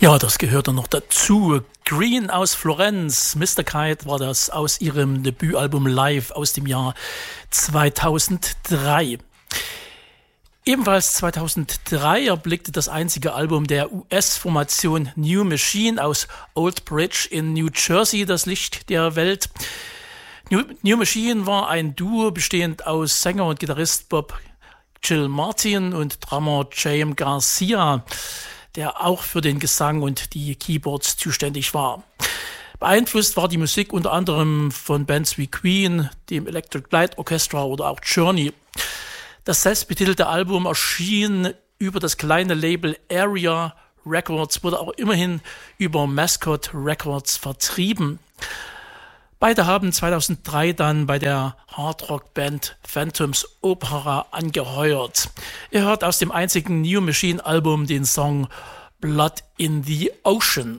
Ja, das gehört dann noch dazu. Green aus Florenz, Mr. Kite war das aus ihrem Debütalbum Live aus dem Jahr 2003. Ebenfalls 2003 erblickte das einzige Album der US-Formation New Machine aus Old Bridge in New Jersey das Licht der Welt. New Machine war ein Duo bestehend aus Sänger und Gitarrist Bob Gil Martin und Drummer Jaime Garcia, der auch für den Gesang und die Keyboards zuständig war. Beeinflusst war die Musik unter anderem von Bands wie Queen, dem Electric Light Orchestra oder auch Journey. Das selbstbetitelte Album erschien über das kleine Label Area Records, wurde auch immerhin über Mascot Records vertrieben. Beide haben 2003 dann bei der Hardrock-Band Phantoms Opera angeheuert. Ihr hört aus dem einzigen New Machine Album den Song Blood in the Ocean.